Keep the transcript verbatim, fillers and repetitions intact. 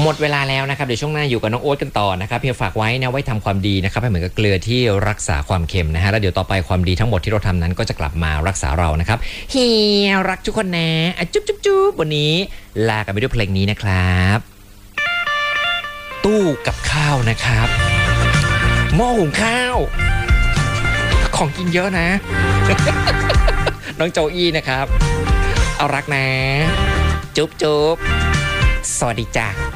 หมดเวลาแล้วนะครับเดี๋ยวช่วงหน้าอยู่กับน้องโอ๊ตกันต่อนะครับเพียงฝากไว้นะไว้ทำความดีนะครับให้เหมือนกับเกลือที่รักษาความเค็มนะฮะแล้วเดี๋ยวต่อไปความดีทั้งหมดที่เราทำนั้นก็จะกลับมารักษาเรานะครับเฮียรักทุกคนนะจุ๊บจุ๊บจุ๊บวันนี้ลากันไปด้วยเพลงนี้นะครับตู้กับข้าวนะครับหม้อหุงข้าวของกินเยอะนะ น้องโจอี้นะครับเอารักนะจุ๊บจุ๊บสวัสดีจ้า